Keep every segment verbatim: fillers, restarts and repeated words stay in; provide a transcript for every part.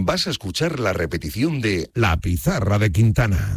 vas a escuchar la repetición de La Pizarra de Quintana.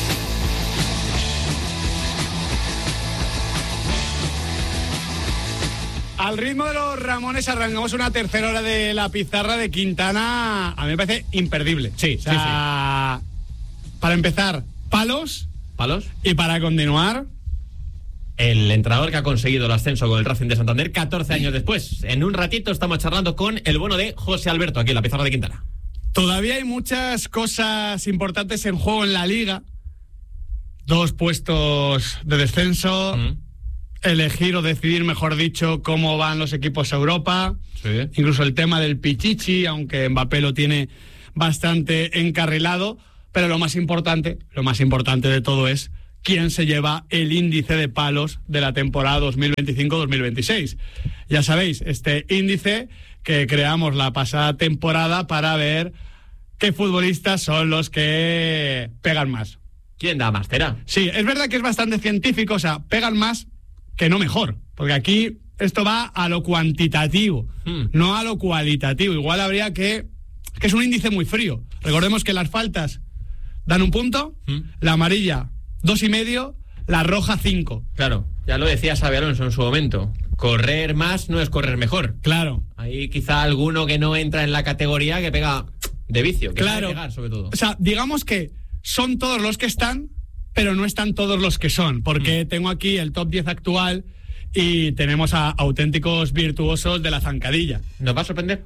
Al ritmo de los Ramones arrancamos una tercera hora de La Pizarra de Quintana. A mí me parece imperdible. Sí, o sea, sí, sí. Para empezar, palos. Palos. Y para continuar, el entrenador que ha conseguido el ascenso con el Racing de Santander catorce años después. En un ratito estamos charlando con el bueno de José Alberto, aquí en La Pizarra de Quintana. Todavía hay muchas cosas importantes en juego en la Liga. Dos puestos de descenso. Mm. Elegir o decidir, mejor dicho, cómo van los equipos a Europa. Sí. Incluso el tema del Pichichi, aunque Mbappé lo tiene bastante encarrilado. Pero lo más importante, lo más importante de todo es quién se lleva el índice de palos de la temporada dos mil veinticinco dos mil veintiséis. Ya sabéis, este índice que creamos la pasada temporada para ver qué futbolistas son los que pegan más. ¿Quién da más, Tera? Sí, es verdad que es bastante científico, o sea, pegan más que no mejor, porque aquí esto va a lo cuantitativo, hmm. no a lo cualitativo. Igual habría que... que es un índice muy frío. Recordemos que las faltas dan un punto, hmm. la amarilla dos y medio, la roja cinco. Claro, ya lo decía Xabi Alonso en su momento. Correr más no es correr mejor. Claro. Hay quizá alguno que no entra en la categoría que pega de vicio, que claro. sabe pegar, sobre todo. O sea, digamos que son todos los que están, pero no están todos los que son, porque mm. tengo aquí el top diez actual y tenemos a auténticos virtuosos de la zancadilla. ¿Nos va a sorprender?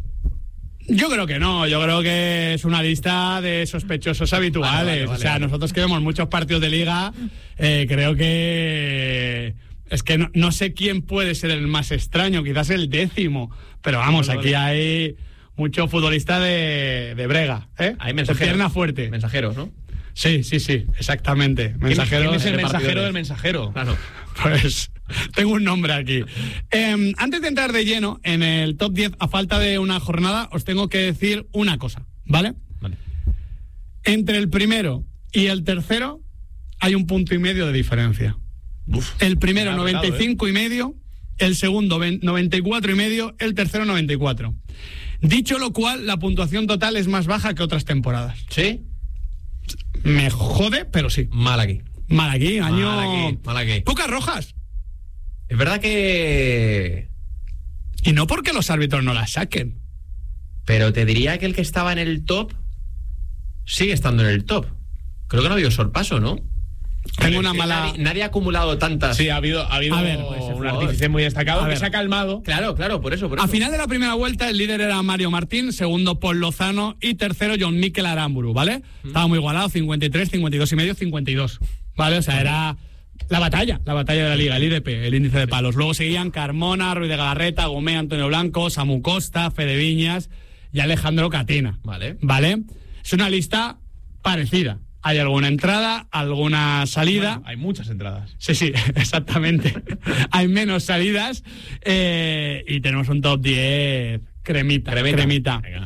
Yo creo que no, yo creo que es una lista de sospechosos habituales. Vale, vale, vale, o sea, vale. Nosotros que vemos muchos partidos de Liga, eh, creo que... Es que no, no sé quién puede ser el más extraño, quizás el décimo, pero vamos, vale, aquí vale. hay mucho futbolista de, de brega, ¿eh? Hay mensajeros. De pierna fuerte. Mensajeros, ¿no? Sí, sí, sí, exactamente. Mensajeros. ¿Quién es el mensajero del mensajero? Claro. Pues tengo un nombre aquí. Eh, antes de entrar de lleno en el top diez, a falta de una jornada, os tengo que decir una cosa, ¿vale? Vale. Entre el primero y el tercero hay un punto y medio de diferencia. Uf, el primero noventa y cinco ¿eh? y medio, el segundo noventa y cuatro y medio, el tercero noventa y cuatro. Dicho lo cual, la puntuación total es más baja que otras temporadas. ¿Sí? Me jode, pero sí. Mal aquí. Mal aquí, año... Mal aquí, mal aquí. Pocas rojas. Es verdad que... Y no porque los árbitros no las saquen. Pero te diría que el que estaba en el top sigue estando en el top. Creo que no ha habido sorpaso, ¿no? Tengo una mala... Nadie, nadie ha acumulado tantas... Sí, ha habido, ha habido ver, pues, un artífice muy destacado que se ha calmado. Claro, claro, por eso, por eso. A final de la primera vuelta el líder era Mario Martín, segundo Paul Lozano y tercero John Mikel Aramburu, ¿vale? Mm. Estaba muy igualado, cincuenta y tres, cincuenta y dos y medio, cincuenta y dos, ¿vale? O sea, era la batalla, la batalla de la Liga, el I D P, el índice de palos. Luego seguían Carmona, Ruiz de Galarreta, Gómez, Antonio Blanco, Samu Costa, Fede Viñas y Alejandro Catina. Vale. ¿Vale? Es una lista parecida. Hay alguna entrada, alguna salida. Bueno, hay muchas entradas. Sí, sí, exactamente. Hay menos salidas eh, y tenemos un top diez cremita, cremita. cremita. Venga.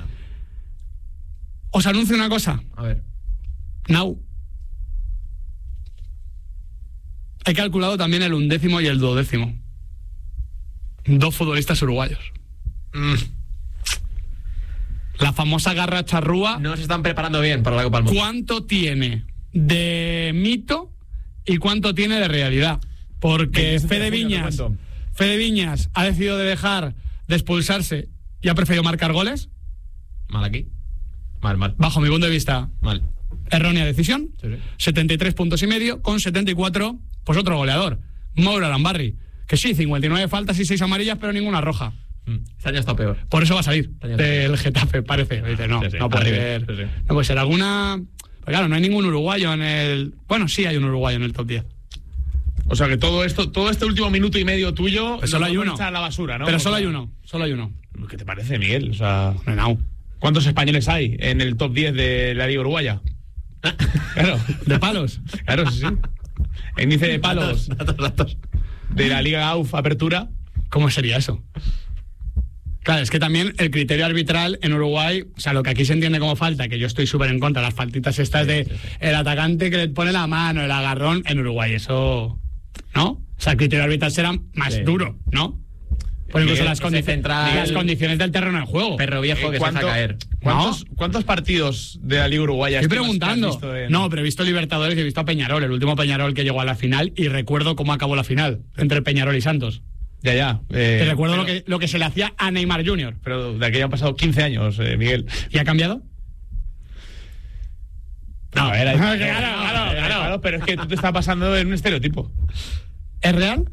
Os anuncio una cosa. A ver. Now. He calculado también el undécimo y el duodécimo. Dos futbolistas uruguayos. Mm. La famosa garra charrúa. No se están preparando bien para la Copa del Mundo. ¿Cuánto tiene de mito y cuánto tiene de realidad? Porque Fede Viñas, Fede Viñas ha decidido de dejar de expulsarse y ha preferido marcar goles. Mal aquí. Mal, mal. Bajo mi punto de vista, mal. Errónea decisión. Sí, sí. setenta y tres puntos y medio con setenta y cuatro, pues otro goleador, Mauro Arambarri. Que sí, cincuenta y nueve faltas y seis amarillas, pero ninguna roja. Este año está peor. Por eso va a salir del Getafe, parece. Dice, no, sí, sí, no puede ser. Sí, sí. No puede ser. Alguna... Pues claro, no hay ningún uruguayo en el... Bueno, sí hay un uruguayo en el top diez. O sea que todo esto, todo este último minuto y medio tuyo... Pero solo hay uno. A la basura, ¿no? Pero solo hay uno. Solo hay uno. ¿Qué te parece, Miguel? O sea... No. ¿Cuántos españoles hay en el top diez de la Liga Uruguaya? Claro. ¿De palos? Claro, sí, sí. Índice de palos. Datos, datos. De la Liga A U F Apertura. ¿Cómo sería eso? Claro, es que también el criterio arbitral en Uruguay, o sea, lo que aquí se entiende como falta, que yo estoy súper en contra, las faltitas estas sí, de sí, sí. el atacante que le pone la mano, el agarrón, en Uruguay, eso, ¿no? O sea, el criterio arbitral será más sí. duro, ¿no? Por incluso Miguel, las, condi- central, las condiciones del terreno de juego. Perro viejo que se deja caer. ¿cuántos, ¿Cuántos partidos de la Liga Uruguaya Estoy estimas que has preguntando. visto en- No, pero he visto Libertadores y he visto a Peñarol, el último Peñarol que llegó a la final, y recuerdo cómo acabó la final entre Peñarol y Santos. Ya, ya. Eh, y recuerdo pero, lo, que, lo que se le hacía a Neymar junior Pero de aquello han pasado quince años, eh, Miguel. ¿Y ha cambiado? No, a ver, hay- Claro, hay- claro, hay- claro. claro, pero es que tú te estás pasando en un estereotipo. ¿Es real?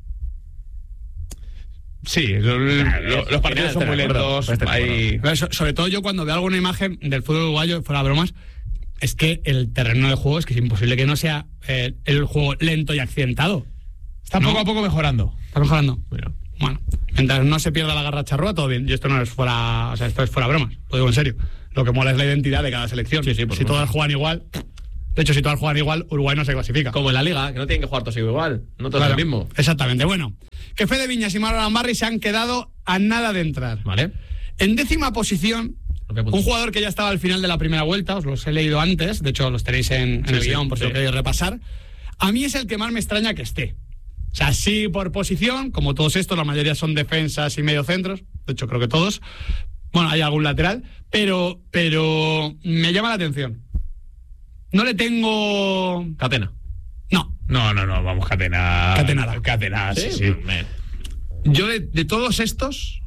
Sí, lo- lo- los partidos son muy lentos. Hay... Pero so- sobre todo yo cuando veo alguna imagen del fútbol uruguayo, fuera de bromas, es que el terreno de juego es que es imposible que no sea eh, el juego lento y accidentado. Está ¿No? poco a poco mejorando. ¿Está mejorando? Bueno. Bueno, mientras no se pierda la garra charrúa, todo bien. Y esto no es fuera, o sea, esto es fuera bromas, lo digo en serio. Lo que mola es la identidad de cada selección. Sí, sí, por si supuesto. todas juegan igual, de hecho, si todas juegan igual, Uruguay no se clasifica. Como en la liga, que no tienen que jugar todos igual. No todos Claro, lo mismo. Exactamente. Bueno, que Fede Viñas y Mauro Lambarri se han quedado a nada de entrar. Vale. En décima posición, Lo que apunto. un jugador que ya estaba al final de la primera vuelta, os los he leído antes, de hecho los tenéis en, en Sí, el sí, guión por si sí. lo queréis repasar. A mí es el que más me extraña que esté. O sea, sí por posición, como todos estos, la mayoría son defensas y mediocentros, de hecho creo que todos. Bueno, hay algún lateral, pero, pero me llama la atención. No le tengo... Catena. No, No, no, no, vamos, Catena. Catenada. Catena, sí, sí. Me- Yo de, de todos estos,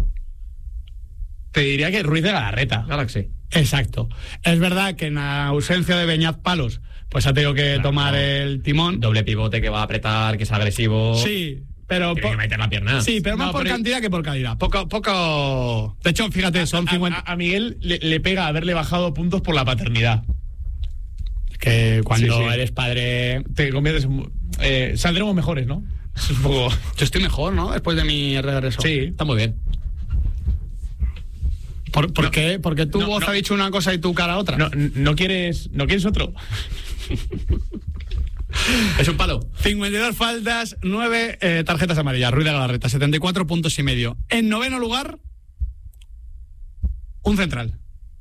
te diría que Ruiz de Galarreta. Galaxy. exacto. Es verdad que en la ausencia de Beñat Palos, pues ha tenido que Claro. tomar el timón. Doble pivote que va a apretar, que es agresivo. Sí, pero... Tiene que meter la pierna. Sí, pero más No, por pero- cantidad que por calidad. Poco, poco... De hecho, fíjate, son A, cincuenta... a- a Miguel le, le pega haberle bajado puntos por la paternidad. Que cuando Sí, sí. eres padre... Te conviertes en. Eh, saldremos mejores, ¿no? Es un poco. Yo estoy mejor, ¿no? Después de mi regreso. Sí. Está muy bien. ¿Por, por No. qué? Porque tu No, voz no. ha dicho una cosa y tu cara otra. No, no quieres. ¿No quieres otro? Es un palo. cincuenta y dos faltas, nueve eh, tarjetas amarillas. Ruiz de Galarreta, setenta y cuatro puntos y medio. En noveno lugar, un central.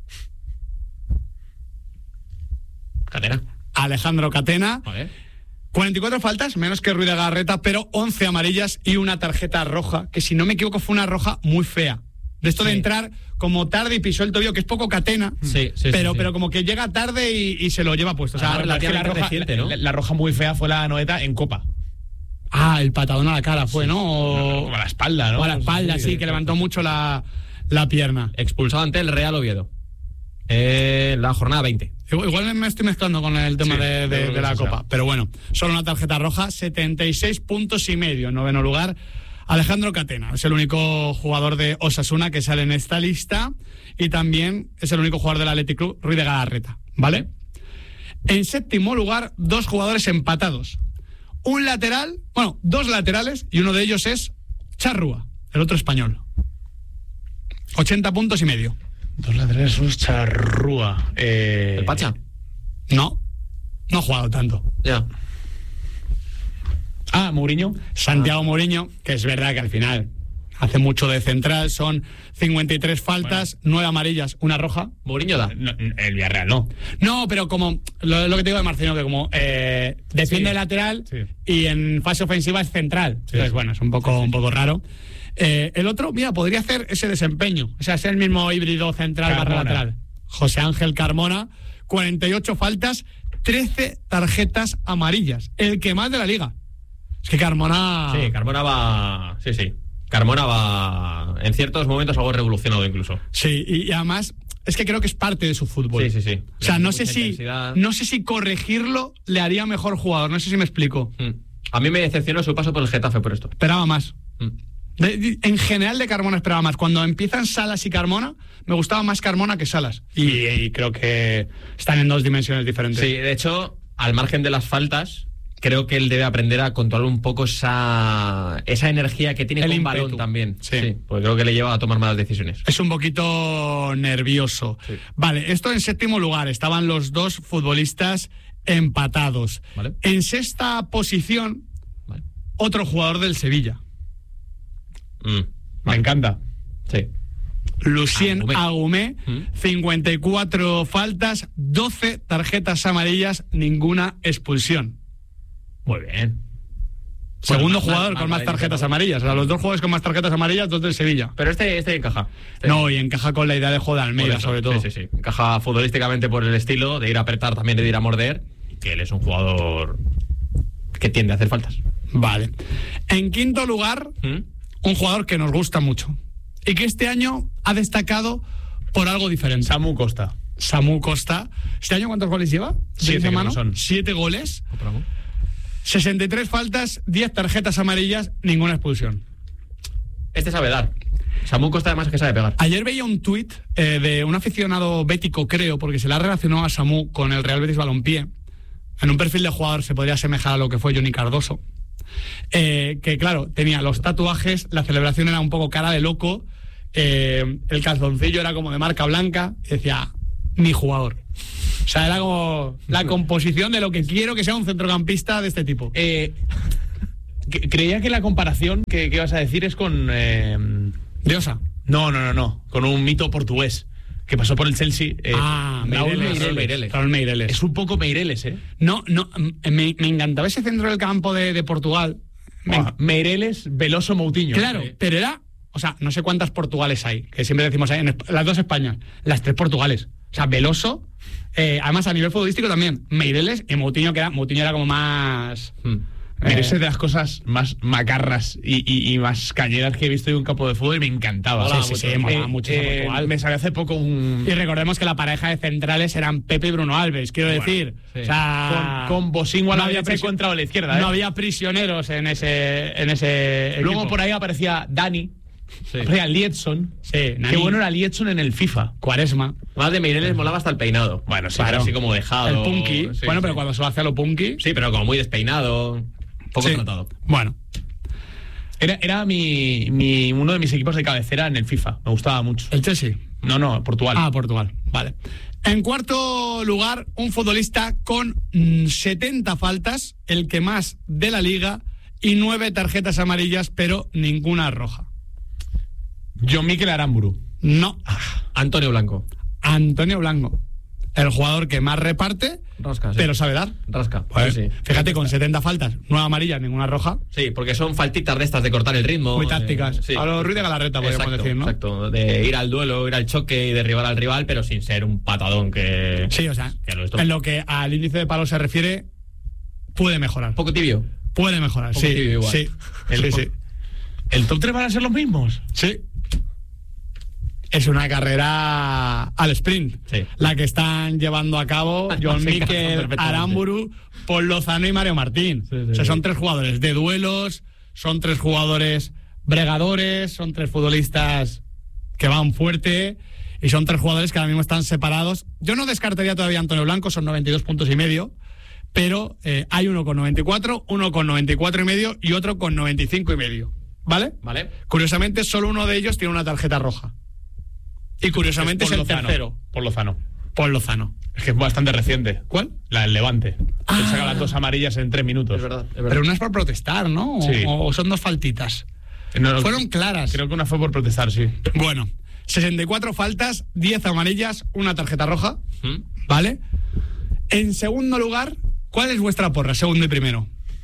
Catena. Alejandro Catena. Vale. cuarenta y cuatro faltas, menos que Ruiz de Galarreta, pero once amarillas y una tarjeta roja, que si no me equivoco fue una roja muy fea. De esto de Sí. entrar como tarde y pisó el tobillo, que es poco Catena, Sí, sí, pero, sí, sí. pero como que llega tarde y, y se lo lleva puesto. O sea, Ah, Es que la, roja, reciente, ¿no? la, la roja muy fea fue la Noeta en Copa. ah, el patadón a la cara fue, ¿no? O, Como a la espalda, ¿no? o a la espalda, sí, que levantó mucho la, la pierna. Expulsado ante el Real Oviedo. Eh, la jornada veinte. Igual igual me estoy mezclando con el tema Sí, de, yo de- creo de que la sí Copa. será. Pero bueno, solo una tarjeta roja, setenta y seis puntos y medio. En noveno lugar, Alejandro Catena. Es el único jugador de Osasuna que sale en esta lista. Y también es el único jugador del Athletic Club, Ruiz de Galarreta. ¿Vale? En séptimo lugar, dos jugadores empatados. Un lateral, bueno, dos laterales, y uno de ellos es Charrúa, el otro español. ochenta puntos y medio. Dos laterales, un Charrúa. Eh, ¿El Pacha? No, no ha jugado tanto. Ya. Ah, Mourinho. Santiago Mourinho, que es verdad que al final hace mucho de central, son cincuenta y tres faltas, nueve amarillas, una roja. Mourinho da. No, el Villarreal no. No, pero como lo, lo que te digo de Marcelino, que como eh, defiende Sí. lateral Sí. y en fase ofensiva es central. Sí, Entonces, sí. bueno, es un poco, un poco raro. Eh, el otro, mira, podría hacer ese desempeño. O sea, ser el mismo híbrido central barra Carmona. lateral. José Ángel Carmona, cuarenta y ocho faltas, trece tarjetas amarillas. El que más de la liga. Es que Carmona... Sí, Carmona va. Sí, sí. Carmona va. En ciertos momentos algo revolucionado incluso. Sí, y, y además es que creo que es parte de su fútbol. Sí, sí, sí. O sea, no Mucha sé si intensidad. no sé si corregirlo le haría mejor jugador, no sé si me explico. Mm. A mí me decepcionó su paso por el Getafe por esto. Esperaba más. Mm. De- de- en general de Carmona esperaba más. Cuando empiezan Salas y Carmona, me gustaba más Carmona que Salas. Y, y creo que están en dos dimensiones diferentes. Sí, de hecho, al margen de las faltas, creo que él debe aprender a controlar un poco esa, esa energía que tiene El con ímpetu. balón también. Sí. Porque creo que le lleva a tomar malas decisiones. Es un poquito nervioso. Sí. Vale, esto en séptimo lugar. Estaban los dos futbolistas empatados. Vale. En sexta posición, Vale. otro jugador del Sevilla. Mm. Me encanta. Sí. Lucien Agumé. Agumé, Mm. cincuenta y cuatro faltas, doce tarjetas amarillas, ninguna expulsión. Muy bien. Segundo Bueno, jugador más- con más más vale tarjetas Inter, ¿no? amarillas. O sea, los dos jugadores con más tarjetas amarillas, dos del Sevilla. Pero este, este encaja. Este- No, y encaja con la idea de juego de por Almeida, eso. sobre todo. Sí, sí, sí. Encaja futbolísticamente por el estilo de ir a apretar, también de ir a morder. Que él es un jugador que tiende a hacer faltas. Vale. En quinto lugar, ¿Mm? un jugador que nos gusta mucho y que este año ha destacado por algo diferente. Samu Costa. Samu Costa. ¿Este año cuántos goles lleva? Siete, ¿Dice creo mano? que son. Siete goles, Bravo. sesenta y tres faltas, diez tarjetas amarillas, ninguna expulsión. Este sabe dar. Samu Costa además es que sabe pegar. Ayer veía un tuit eh, de un aficionado bético, creo, porque se le ha relacionado a Samu con el Real Betis Balompié. En un perfil de jugador se podría asemejar a lo que fue Johnny Cardoso. Eh, que claro, tenía los tatuajes, la celebración era un poco cara de loco, eh, el calzoncillo era como de marca blanca, y decía, mi jugador. O sea, era como la composición de lo que quiero que sea un centrocampista de este tipo. Eh, que- creía que la comparación que, que ibas a decir es con... eh, Diosa. no, no, no, no. Con un mito portugués que pasó por el Chelsea. eh, Ah, Raúl Meireles. Meireles. Meireles. Raúl Meireles. Es un poco Meireles, ¿eh? No, no, me, me encantaba ese centro del campo de, de Portugal. Me Buah, Meireles, Veloso, Moutinho. Claro, Sí. pero era, o sea, no sé cuántas Portugales hay, que siempre decimos ahí, en Esp- las dos Españas, las tres Portugales. O sea, Veloso, eh, además a nivel futbolístico también, Meireles y Moutinho, que era, Moutinho era como más... Mm. Mira, eh, es de las cosas más macarras y, y- y más cañeras que he visto en un campo de fútbol y me encantaba. Sí, sí, sí, molaba mucho ese Portugal. Me salió hace poco un... Y recordemos que la pareja de centrales eran Pepe y Bruno Alves, quiero Bueno, decir. sí. O sea, Con, con Bosingua a la no había derecha y prisio- Contrao a la izquierda, ¿eh? no había prisioneros en ese, en ese Luego equipo. por ahí aparecía Dani, Sí. aparecía Liedson. Sí, Qué Nani, bueno era Liedson en el FIFA. Cuaresma. Más de Meireles molaba hasta el peinado. Bueno, sí, Claro, claro. así como dejado. El punky. Sí, bueno, sí. pero cuando se lo hace a lo punky... Sí, pero como muy despeinado. Poco Sí. tratado. Bueno, Era, era mi, mi- uno de mis equipos de cabecera en el FIFA. Me gustaba mucho. el Chelsea. No, no, Portugal. Ah, Portugal, vale. En cuarto lugar, un futbolista con mm, setenta faltas, el que más de la liga, y nueve tarjetas amarillas, pero ninguna roja. John Mikel Aramburu. No, Antonio Blanco. Antonio Blanco, el jugador que más reparte, Rasca, sí. pero sabe dar. Rasca. Pues, sí. Fíjate, con setenta faltas, nueve amarillas, ninguna roja, Sí, porque son faltitas de estas de cortar el ritmo. muy de- tácticas. sí. A lo Ruiz de Galarreta, podríamos Exacto, decir, ¿no? Exacto, de ir al duelo, ir al choque y derribar al rival, pero sin ser un patadón que... Sí, o sea, que lo es todo. en lo que al índice de palos se refiere, puede mejorar. Un poco tibio. Puede mejorar, poco sí, tibio igual. sí, El- sí, sí. ¿El top tres van a ser los mismos? Sí. Es una carrera al sprint. Sí. La que están llevando a cabo John Se encajan Mikel, perfectamente. Aramburu, Paul Lozano y Mario Martín. Sí, sí, o sea, sí. son tres jugadores de duelos, son tres jugadores bregadores, son tres futbolistas que van fuerte y son tres jugadores que ahora mismo están separados. Yo no descartaría todavía a Antonio Blanco, son noventa y dos puntos y medio, pero eh, hay uno con noventa y cuatro, uno con noventa y cuatro y medio y otro con noventa y cinco y medio. ¿Vale? ¿Vale? Curiosamente, solo uno de ellos tiene una tarjeta roja. Y curiosamente es, Paul el Lozano. tercero, Por Lozano. Paul Lozano. Es que es bastante reciente. ¿Cuál? La del Levante. Ah. Él saca las dos amarillas en tres minutos. Es verdad, es verdad. Pero una es por protestar, ¿no? O, Sí. o son dos faltitas. No, no, Fueron claras. Creo que una fue por protestar, sí. Bueno, sesenta y cuatro faltas, diez amarillas, una tarjeta roja. ¿Mm? ¿Vale? En segundo lugar, ¿cuál es vuestra porra? Segundo y primero.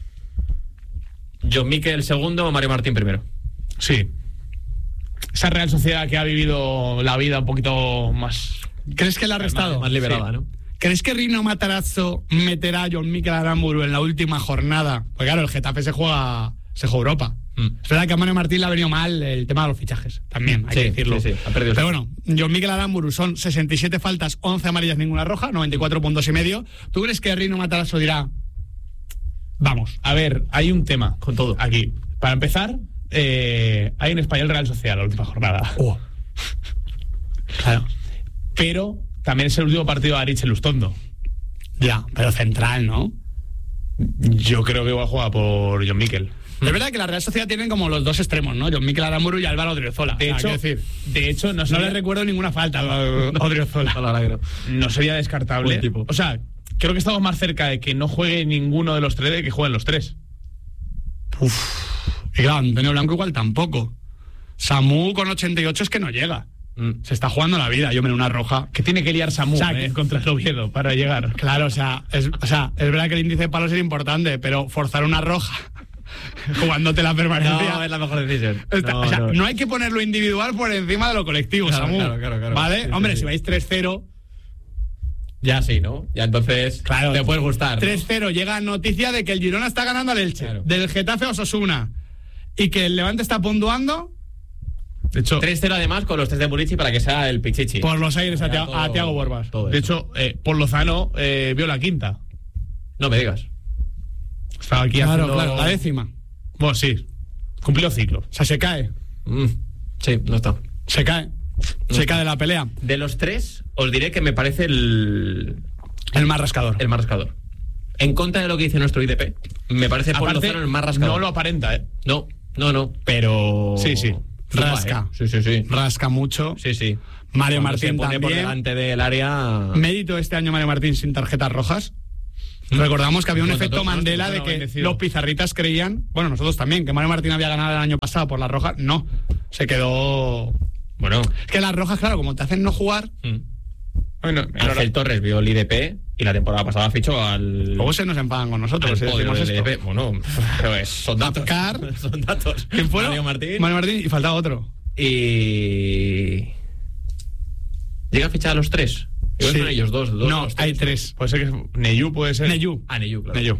John Mikel segundo, Mario Martín primero. Sí. Esa Real Sociedad que ha vivido la vida un poquito más... ¿Crees que le ha restado? Más liberada, Sí. ¿no? ¿Crees que Rino Matarazzo meterá a John Mikel Aramburu en la última jornada? Porque claro, el Getafe se juega, se juega Europa. Mm. Es verdad que a Mario Martín le ha venido mal el tema de los fichajes. También, hay Sí, que decirlo. sí, sí, ha perdido. Pero bueno, John Mikel Aramburu son sesenta y siete faltas, once amarillas, ninguna roja, noventa y cuatro puntos y medio. ¿Tú crees que Rino Matarazzo dirá, vamos? A ver, hay un tema. Con todo. Aquí. Para empezar, eh, hay en Español Real Sociedad la última jornada. Oh. Claro. Pero también es el último partido de Aritz en Lustondo. Ya, pero central, ¿no? Yo creo que igual juega por John Mikel. Es verdad que la Real Sociedad tienen como los dos extremos, ¿no? John Mikel Aramburu y Álvaro Odriozola. De O sea, hecho, quiero decir, de hecho no, no sería, le recuerdo ninguna falta a Odriozola. Hola, Lagro. no sería descartable. Buen tipo. O sea, creo que estamos más cerca de que no juegue ninguno de los tres de que jueguen los tres. Y claro, Antonio Blanco igual tampoco. Samu con ochenta y ocho es que no llega. Mm. Se está jugando la vida. Yo me una roja. Que tiene que liar Samu O sea, eh, que- contra el Oviedo para llegar. Claro, o sea, es, o sea, es verdad que el índice de palos es importante, pero forzar una roja jugándote la permanencia. No, es la mejor decisión. Está, no, o sea, no. no hay que poner lo individual por encima de lo colectivo, Claro, Samu. claro, claro, claro. ¿Vale? Sí, Hombre, sí, sí. si vais tres cero... Ya sí, ¿no? Ya entonces Claro, te puedes gustar. ¿no? tres cero, llega noticia de que el Girona está ganando al Elche, Claro. del Getafe a Osasuna, y que el Levante está puntuando, de hecho, tres cero además con los tres de Murici para que sea el Pichichi. por los aires a, Ya Tia- todo- a Thiago Borbas. todo De eso. hecho, eh, Paul Lozano eh, vio la quinta. No me digas. Estaba aquí Claro, haciendo... claro, la décima. Bueno, sí. Cumplió ciclo. O sea, se cae, Mm, sí, no está. se cae, se cae de la pelea. De los tres, os diré que me parece el, El más rascador. el más rascador. En contra de lo que dice nuestro I D P, me parece Paul Aparte, Lozano el más rascador. no lo aparenta, ¿eh? No, no, no, pero... Sí, sí. Zumba, Rasca. ¿eh? Sí, sí, sí. Rasca mucho. Sí, sí. Mario Cuando Martín se pone por también. delante del área... Mérito este año Mario Martín sin tarjetas rojas. Recordamos que había un Bueno, efecto todos, Mandela todos, de bueno, que bendecido. los pizarritas creían, bueno, nosotros también, que Mario Martín había ganado el año pasado por las rojas. No, se quedó... Bueno, Es que las rojas, claro, como te hacen no jugar, mm. Bueno, Ángel Torres vio el I D P y la temporada pasada fichó al... luego se nos enfadan con nosotros al si podio decimos del esto. I D P. Bueno, pues son datos. Apcar. Son datos. ¿Quién fue? Mario Martín. Mario Martín y faltaba otro. Y... ¿Llega a fichar a los tres? Igual Sí. son ellos dos. dos de No, los hay tres. tres. Puede ser que... Neyu puede ser. Neyu. Ah, Neyu, claro. Neyu.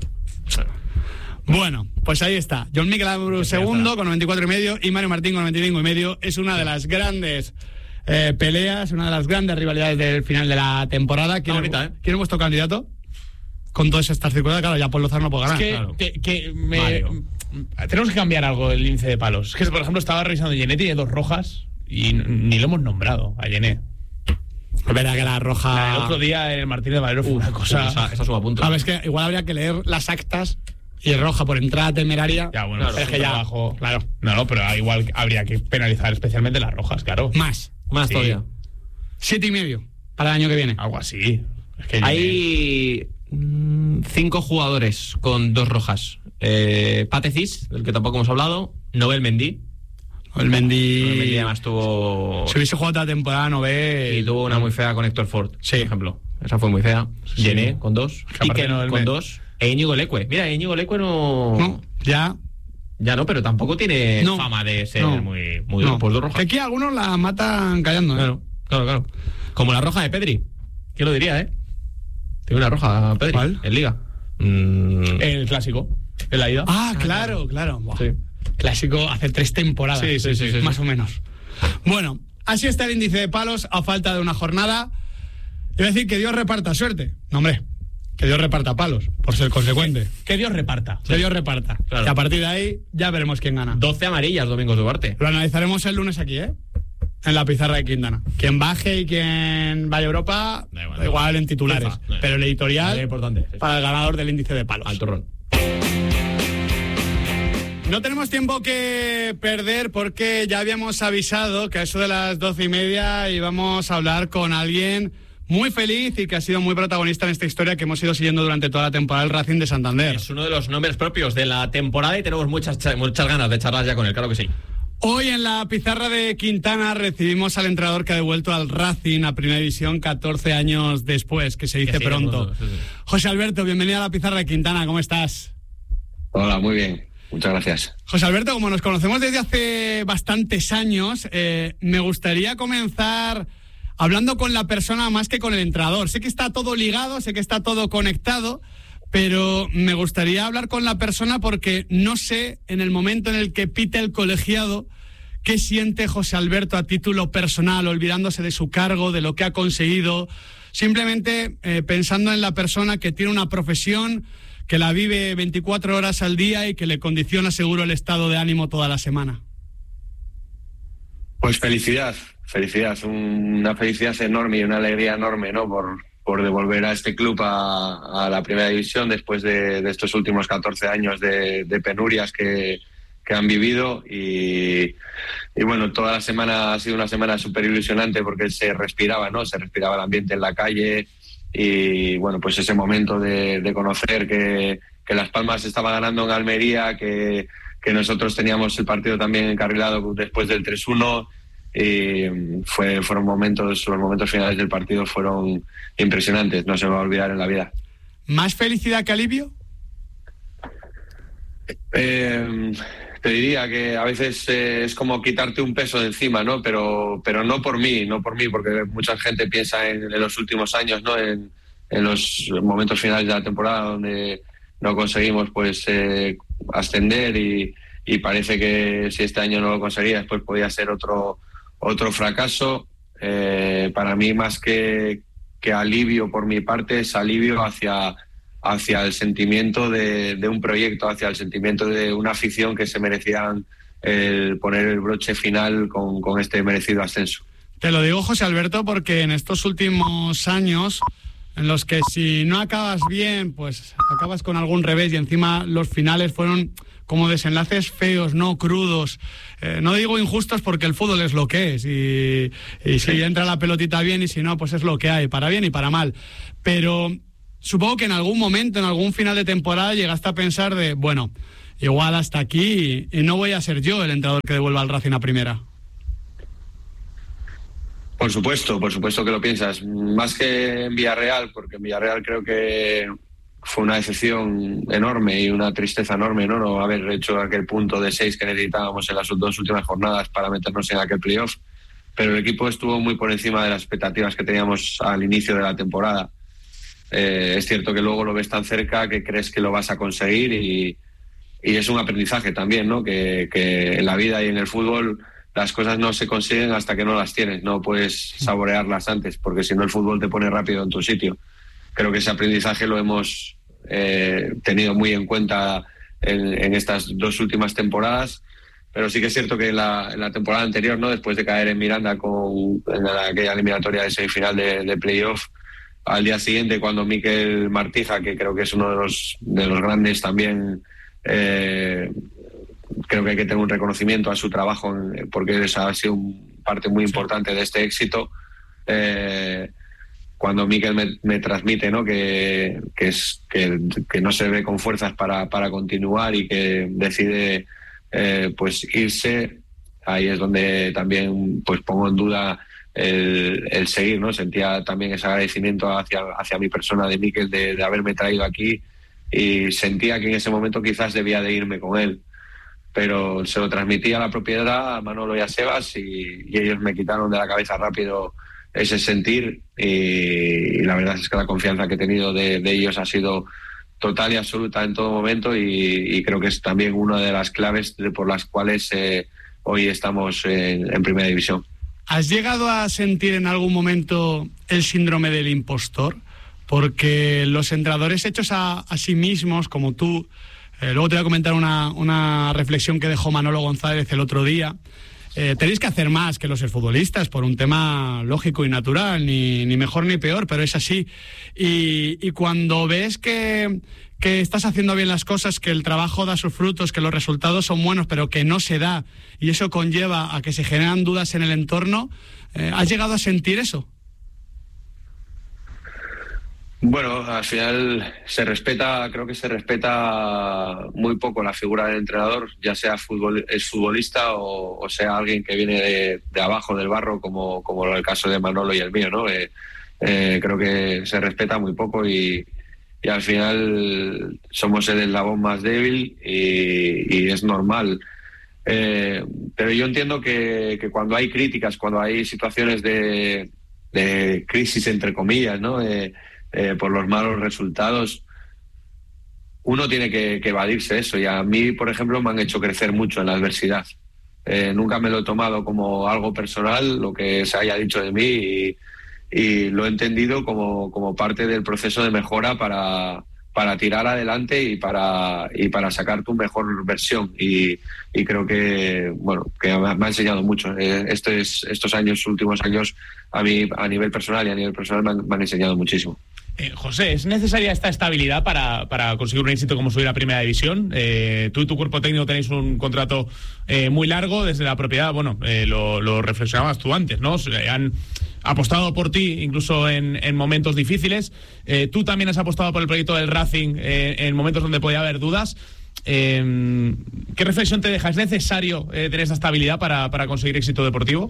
Bueno, pues ahí está. John Miguel Abreu segundo con noventa y cuatro y medio y Mario Martín con noventa y cinco y medio. Es una de las grandes eh, peleas, una de las grandes rivalidades del final de la temporada. ¿Quién, bonita, es, ¿eh? ¿Quién es vuestro candidato? Con todas estas circunstancias, claro, ya Paul Lozano no puede Es ganar. que, claro. que, que me- Mario. tenemos que cambiar algo el índice de palos. Es que, por ejemplo, estaba revisando Yené, tiene dos rojas y n- ni lo hemos nombrado a Yené. Es verdad que la roja... La del otro día el Martínez Valero fue una cosa... Esa, esa suma puntos. A ver, es que igual habría que leer las actas y roja por entrada temeraria. Ya, bueno, Claro, pero es que ya- ya abajo... claro. No, no, pero igual habría que penalizar especialmente las rojas, claro. Más. Más Sí. todavía. Siete y medio para el año que viene. Algo así. Es que Yené- Hay mm, cinco jugadores con dos rojas. Eh, Patecis, del que tampoco hemos hablado. Nobel Mendy. El Mendy... Nobel Mendy además tuvo... Si hubiese jugado otra temporada, no ve... Y tuvo una muy fea con Héctor Ford, Sí. por ejemplo. Esa fue muy fea. Sí. Yené con dos. Que aparte Iker no, el con me- dos. E Íñigo Leque. Mira, Íñigo Leque no... No, ya... Ya no, pero tampoco tiene No. fama de ser No. muy, muy no. pues dos rojas. Que aquí algunos la matan callando, ¿eh? Claro, claro, claro. Como la roja de Pedri. ¿Quién lo diría, eh? Tiene una roja Pedri. ¿Cuál? En Liga. Mm, El clásico. En la ida. Ah, claro, claro. Buah. sí. Clásico hace tres temporadas. Sí, sí, sí, sí, Más sí. o menos. Bueno, así está el índice de palos a falta de una jornada. Iba a decir que Dios reparta suerte. No, hombre, que Dios reparta palos, por ser consecuente. Que Dios reparta. Que Dios reparta. Claro. Y a partir de ahí ya veremos quién gana. doce amarillas, Domingos Duarte. Lo analizaremos el lunes aquí, ¿eh? En la pizarra de Quintana. Quien baje y quien vaya a Europa, Da igual, da igual, da igual. en titulares. FIFA, da pero el Lo editorial importante. sí, sí. para el ganador del índice de palos. Al turrón. No tenemos tiempo que perder porque ya habíamos avisado que a eso de las doce y media íbamos a hablar con alguien muy feliz y que ha sido muy protagonista en esta historia que hemos ido siguiendo durante toda la temporada, el Racing de Santander. Es uno de los nombres propios de la temporada y tenemos muchas, cha- muchas ganas de charlar ya con él, claro que sí. Hoy en la pizarra de Quintana recibimos al entrenador que ha devuelto al Racing a Primera División catorce años después, que se dice Que sigue pronto. mundo, sí, sí. José Alberto, bienvenido a la pizarra de Quintana, ¿cómo estás? Hola, muy bien. Muchas gracias. José Alberto, como nos conocemos desde hace bastantes años, eh, me gustaría comenzar hablando con la persona más que con el entrenador. Sé que está todo ligado, sé que está todo conectado, pero me gustaría hablar con la persona porque no sé, en el momento en el que pite el colegiado, qué siente José Alberto a título personal, olvidándose de su cargo, de lo que ha conseguido, simplemente eh, pensando en la persona que tiene una profesión, que la vive veinticuatro horas al día y que le condiciona seguro el estado de ánimo toda la semana. Pues felicidad, felicidad, una felicidad enorme y una alegría enorme, ¿no? Por, por devolver a este club a, a la Primera División después de, de estos últimos catorce años de, de penurias que, que han vivido y, y bueno, toda la semana ha sido una semana súper ilusionante porque se respiraba, ¿no? Se respiraba el ambiente en la calle y bueno, pues ese momento de, de conocer que, que Las Palmas estaba ganando en Almería, que, que nosotros teníamos el partido también encarrilado después del tres uno y fue, fueron momentos, los momentos finales del partido fueron impresionantes, no se me va a olvidar en la vida. ¿Más felicidad que alivio? Eh, te diría que a veces eh, es como quitarte un peso de encima, ¿no? Pero, pero no por mí, no por mí, porque mucha gente piensa en, en los últimos años, ¿no? En, en los momentos finales de la temporada donde no conseguimos, pues, eh, ascender y, y parece que si este año no lo conseguía, después podía ser otro, otro fracaso. Eh, para mí, más que, que alivio por mi parte, es alivio hacia hacia el sentimiento de, de un proyecto, hacia el sentimiento de una afición que se merecían el poner el broche final con, con este merecido ascenso. Te lo digo, José Alberto, porque en estos últimos años, en los que si no acabas bien, pues acabas con algún revés, y encima los finales fueron como desenlaces feos, no crudos, eh, no digo injustos, porque el fútbol es lo que es, y, y si entra la pelotita bien y si no, pues es lo que hay, para bien y para mal. Pero supongo que en algún momento, en algún final de temporada, llegaste a pensar de, bueno, igual hasta aquí y no voy a ser yo el entrenador que devuelva al Racing a primera. Por supuesto, por supuesto que lo piensas. Más que en Villarreal, porque en Villarreal creo que fue una decepción enorme y una tristeza enorme, ¿no? No haber hecho aquel punto de seis que necesitábamos en las dos últimas jornadas para meternos en aquel playoff. Pero el equipo estuvo muy por encima de las expectativas que teníamos al inicio de la temporada. Eh, es cierto que luego lo ves tan cerca que crees que lo vas a conseguir y, y es un aprendizaje también, ¿no? Que, que en la vida y en el fútbol las cosas no se consiguen hasta que no las tienes, no puedes saborearlas antes, porque si no el fútbol te pone rápido en tu sitio. Creo que ese aprendizaje lo hemos eh, tenido muy en cuenta en, en estas dos últimas temporadas, pero sí que es cierto que en la, en la temporada anterior, ¿no? Después de caer en Miranda con en la, aquella eliminatoria de semifinal de, de playoff, al día siguiente, cuando Mikel Martija, que creo que es uno de los, de los grandes también, eh, creo que hay que tener un reconocimiento a su trabajo, porque esa ha sido un parte muy importante de este éxito. Eh, cuando Mikel me, me transmite, ¿no? que, que, es, que, que no se ve con fuerzas para, para continuar y que decide eh, pues irse, ahí es donde también pues pongo en duda El, el seguir, ¿no? Sentía también ese agradecimiento hacia, hacia mi persona de Mikel de, de haberme traído aquí, y sentía que en ese momento quizás debía de irme con él, pero se lo transmití a la propiedad, a Manolo y a Sebas, y, y ellos me quitaron de la cabeza rápido ese sentir, y, y la verdad es que la confianza que he tenido de, de ellos ha sido total y absoluta en todo momento, y, y creo que es también una de las claves de, por las cuales eh, hoy estamos en, en Primera División. ¿Has llegado a sentir en algún momento el síndrome del impostor? Porque los entrenadores hechos a, a sí mismos, como tú, eh, luego te voy a comentar una, una reflexión que dejó Manolo González el otro día, eh, tenéis que hacer más que los futbolistas por un tema lógico y natural, ni, ni mejor ni peor, pero es así. Y, y cuando ves que, que estás haciendo bien las cosas, que el trabajo da sus frutos, que los resultados son buenos, pero que no se da, y eso conlleva a que se generan dudas en el entorno, eh, ¿has llegado a sentir eso? Bueno, al final se respeta, creo que se respeta muy poco la figura del entrenador, ya sea futbol, es futbolista o, o sea alguien que viene de, de abajo del barro, como, como el caso de Manolo y el mío, ¿no? Eh, eh, creo que se respeta muy poco y, y al final somos el eslabón más débil y, y es normal. Eh, pero yo entiendo que, que cuando hay críticas, cuando hay situaciones de, de crisis, entre comillas, ¿no? Eh, Eh, por los malos resultados, uno tiene que, que evadirse eso, y a mí, por ejemplo, me han hecho crecer mucho en la adversidad. Eh, nunca me lo he tomado como algo personal, lo que se haya dicho de mí, y, y lo he entendido como, como parte del proceso de mejora para, para tirar adelante y para, y para sacar tu mejor versión, y, y creo que, bueno, que me ha enseñado mucho. Eh, estos, estos años, últimos años, a mí, a nivel personal y a nivel personal, me han, me han enseñado muchísimo. Eh, José, ¿es necesaria esta estabilidad para, para conseguir un éxito como subir a Primera División? Eh, tú y tu cuerpo técnico tenéis un contrato eh, muy largo desde la propiedad. Bueno, eh, lo, lo reflexionabas tú antes, ¿no? Eh, han apostado por ti incluso en, en momentos difíciles. Eh, tú también has apostado por el proyecto del Racing eh, en momentos donde podía haber dudas. Eh, ¿Qué reflexión te deja? ¿Es necesario eh, tener esa estabilidad para, para conseguir éxito deportivo?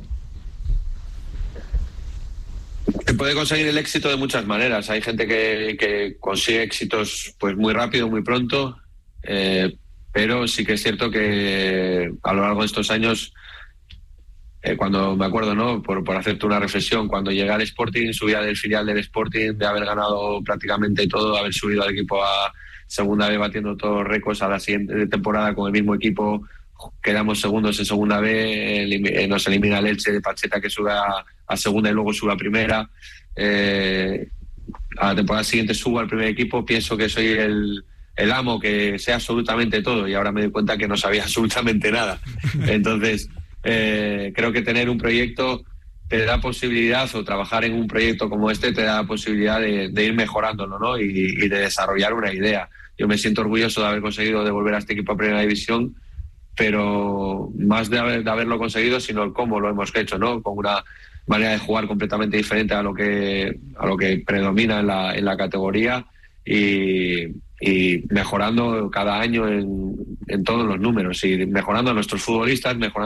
Se puede conseguir el éxito de muchas maneras. Hay gente que, que consigue éxitos pues muy rápido, muy pronto, eh, pero sí que es cierto que a lo largo de estos años, eh, cuando me acuerdo, ¿no? Por, por hacerte una reflexión, cuando llegué al Sporting, subía del filial del Sporting, de haber ganado prácticamente todo, haber subido al equipo a segunda B batiendo todos los récords, a la siguiente temporada con el mismo equipo quedamos segundos en segunda B, elim- nos elimina el Elche de Pacheta, que sube a, a segunda y luego sube a primera. Eh, a la temporada siguiente subo al primer equipo, pienso que soy el, el amo, que sé absolutamente todo, y ahora me doy cuenta que no sabía absolutamente nada. Entonces, eh, creo que tener un proyecto te da posibilidad, o trabajar en un proyecto como este te da la posibilidad de, de ir mejorándolo, ¿no? Y, y de desarrollar una idea. Yo me siento orgulloso de haber conseguido devolver a este equipo a Primera División, pero más de, haber, de haberlo conseguido, sino el cómo lo hemos hecho, ¿no? Con una manera de jugar completamente diferente a lo que a lo que predomina en la, en la categoría, y, y mejorando cada año en, en todos los números, y mejorando a nuestros futbolistas, mejorando